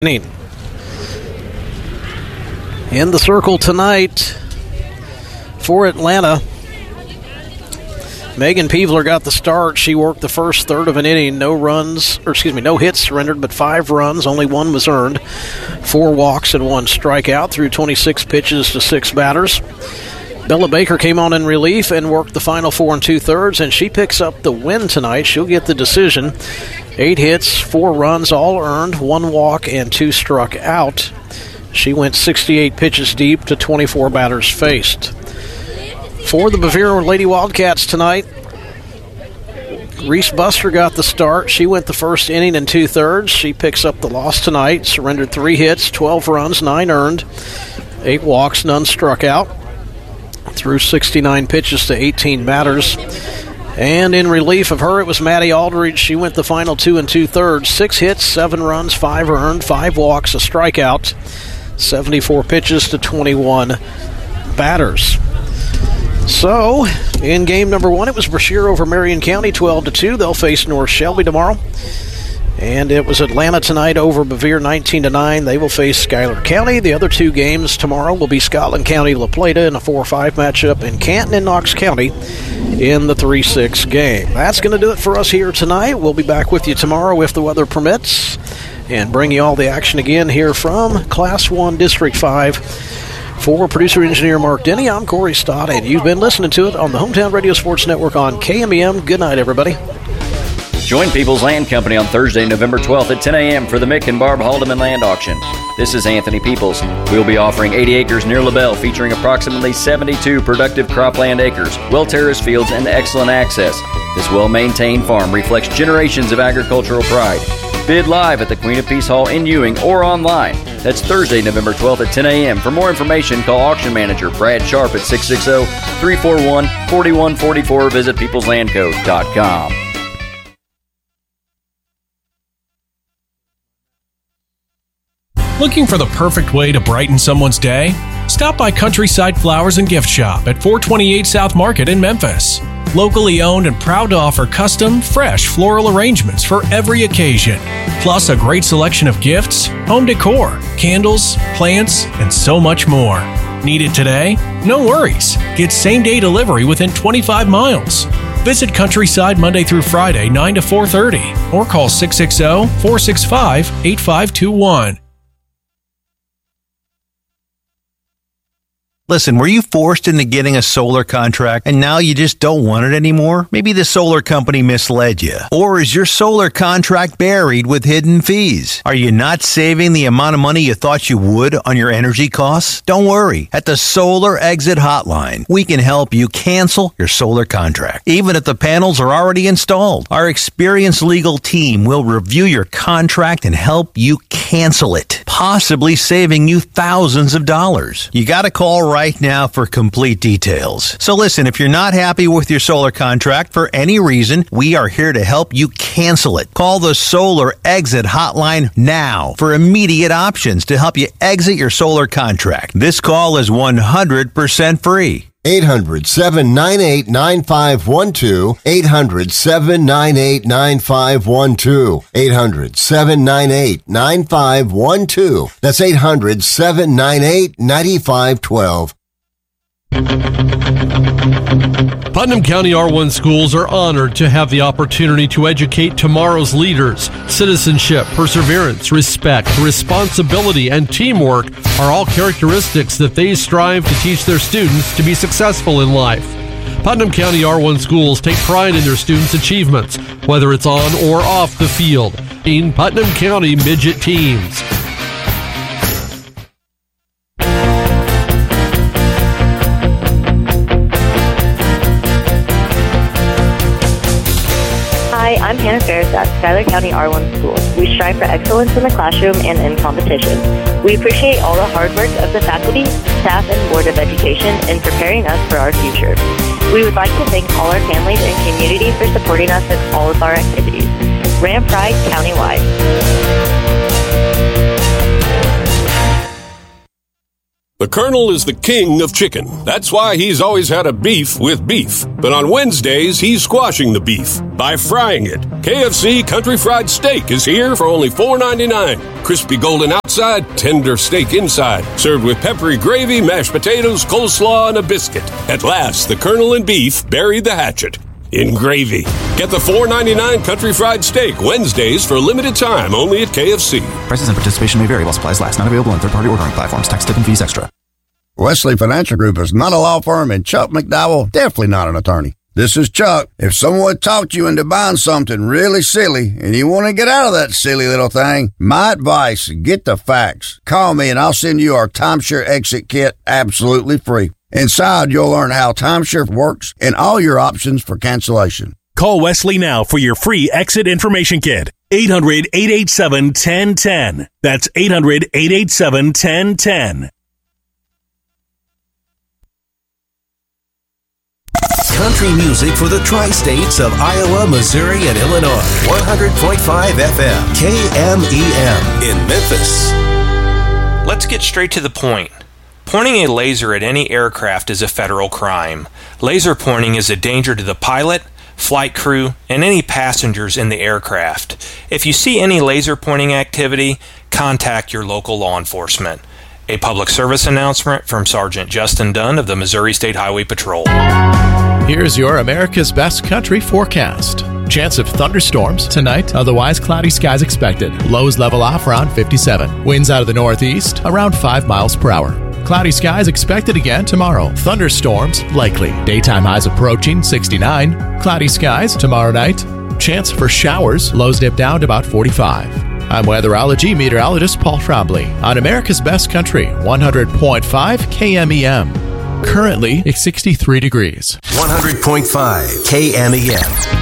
In the circle tonight for Atlanta, Megan Peevler got the start. She worked the first third of an inning. No hits surrendered, but 5 runs. Only 1 was earned. 4 walks and 1 strikeout through 26 pitches to 6 batters. Bella Baker came on in relief and worked the final 4 2/3, and she picks up the win tonight. She'll get the decision. 8 hits, 4 runs, all earned, 1 walk, and 2 struck out. She went 68 pitches deep to 24 batters faced. For the Bevier Lady Wildcats tonight, Reese Buster got the start. She went the first inning and 2/3. She picks up the loss tonight, surrendered 3 hits, 12 runs, 9 earned, 8 walks, none struck out. Threw 69 pitches to 18 batters. And in relief of her, it was Maddie Aldridge. She went the final 2 2/3. 6 hits, 7 runs, 5 earned, 5 walks, a strikeout. 74 pitches to 21 batters. So, in game number 1, it was Brashear over Marion County, 12-2. They'll face North Shelby tomorrow. And it was Atlanta tonight over Bevier, 19-9. They will face Schuyler County. The other 2 games tomorrow will be Scotland County, La Plata in a 4-5 matchup, and Canton and Knox County in the 3-6 game. That's going to do it for us here tonight. We'll be back with you tomorrow if the weather permits, and bring you all the action again here from Class 1 District 5. For producer-engineer Mark Denny, I'm Corey Stott, and you've been listening to it on the Hometown Radio Sports Network on KMEM. Good night, everybody. Join People's Land Company on Thursday, November 12th at 10 a.m. for the Mick and Barb Haldeman Land Auction. This is Anthony Peoples. We'll be offering 80 acres near LaBelle, featuring approximately 72 productive cropland acres, well-terraced fields, and excellent access. This well-maintained farm reflects generations of agricultural pride. Bid live at the Queen of Peace Hall in Ewing or online. That's Thursday, November 12th at 10 a.m. For more information, call auction manager Brad Sharp at 660-341-4144. Visit peopleslandco.com. Looking for the perfect way to brighten someone's day? Stop by Countryside Flowers and Gift Shop at 428 South Market in Memphis. Locally owned and proud to offer custom, fresh floral arrangements for every occasion. Plus a great selection of gifts, home decor, candles, plants, and so much more. Need it today? No worries. Get same-day delivery within 25 miles. Visit Countryside Monday through Friday, 9 to 4:30, or call 660-465-8521. Listen, were you forced into getting a solar contract and now you just don't want it anymore? Maybe the solar company misled you. Or is your solar contract buried with hidden fees? Are you not saving the amount of money you thought you would on your energy costs? Don't worry. At the Solar Exit Hotline, we can help you cancel your solar contract, even if the panels are already installed. Our experienced legal team will review your contract and help you cancel it, possibly saving you thousands of dollars. You got to call right now for complete details. So listen, if you're not happy with your solar contract for any reason, we are here to help you cancel it. Call the Solar Exit Hotline now for immediate options to help you exit your solar contract. This call is 100% free. 800-798-9512. 800-798-9512. 800-798-9512. That's 800-798-9512. Putnam County R1 schools are honored to have the opportunity to educate tomorrow's leaders. Citizenship, perseverance, respect, responsibility, and teamwork are all characteristics that they strive to teach their students to be successful in life. Putnam County R1 schools take pride in their students' achievements, whether it's on or off the field. In Putnam County Midget Teams. Hi, I'm Hannah Ferris at Schuyler County R1 Schools. We strive for excellence in the classroom and in competition. We appreciate all the hard work of the faculty, staff, and Board of Education in preparing us for our future. We would like to thank all our families and community for supporting us in all of our activities. Ram Pride countywide. The Colonel is the king of chicken. That's why he's always had a beef with beef. But on Wednesdays, he's squashing the beef by frying it. KFC Country Fried Steak is here for only $4.99. Crispy golden outside, tender steak inside. Served with peppery gravy, mashed potatoes, coleslaw, and a biscuit. At last, the Colonel and beef buried the hatchet in gravy. Get the $4.99 Country Fried Steak Wednesdays for a limited time only at KFC. Prices and participation may vary while supplies last. Not available on third-party ordering platforms. Tax, tip, and fees extra. Wesley Financial Group is not a law firm, and Chuck McDowell definitely not an attorney. This is Chuck. If someone talked you into buying something really silly and you want to get out of that silly little thing, my advice, get the facts. Call me and I'll send you our timeshare exit kit absolutely free. Inside, you'll learn how timeshare works and all your options for cancellation. Call Wesley now for your free exit information kit. 800-887-1010. That's 800-887-1010. Country music for the tri-states of Iowa, Missouri, and Illinois. 100.5 FM, KMEM in Memphis. Let's get straight to the point. Pointing a laser at any aircraft is a federal crime. Laser pointing is a danger to the pilot, flight crew, and any passengers in the aircraft. If you see any laser pointing activity, contact your local law enforcement. A public service announcement from Sergeant Justin Dunn of the Missouri State Highway Patrol. Here's your America's Best Country forecast. Chance of thunderstorms tonight, otherwise cloudy skies expected. Lows level off around 57. Winds out of the northeast around 5 miles per hour. Cloudy skies expected again tomorrow. Thunderstorms likely. Daytime highs approaching 69. Cloudy skies tomorrow night. Chance for showers. Lows dip down to about 45. I'm weatherology meteorologist Paul Trombley on America's Best Country, 100.5 KMEM. Currently, it's 63 degrees. 100.5 KMEM.